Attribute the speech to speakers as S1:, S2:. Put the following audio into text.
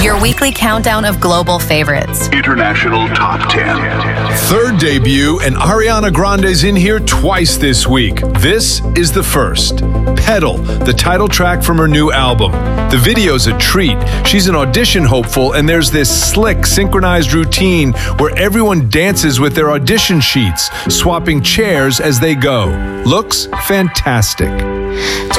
S1: your weekly countdown of global favorites.
S2: International Top 10.
S3: Third debut, and Ariana Grande's in here twice this week. This is the first. Pedal, the title track from her new album. The video's a treat. She's an audition hopeful, and there's this slick, synchronized routine where everyone dances with their audition sheets, swapping chairs as they go. Looks fantastic.